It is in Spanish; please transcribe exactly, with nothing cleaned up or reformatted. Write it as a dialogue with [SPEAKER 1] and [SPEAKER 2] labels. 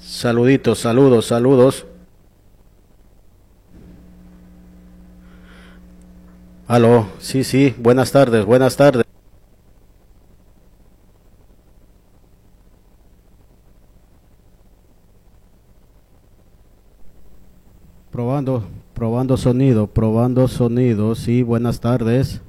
[SPEAKER 1] Saluditos, saludos, saludos. Aló, sí, sí, buenas tardes, buenas tardes. Probando, probando sonido, probando sonido, sí, buenas tardes.